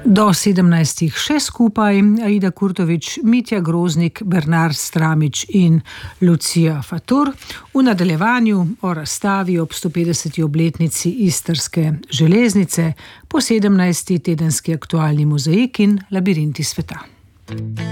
Do 17 še skupaj Aida Kurtovič, Mitja Groznik, Bernard Stramič in Lucija Fatur. V nadaljevanju o razstavi ob 150. obletnici Istrske železnice, po 17. tedenski aktualni mozaik in Labirinti sveta.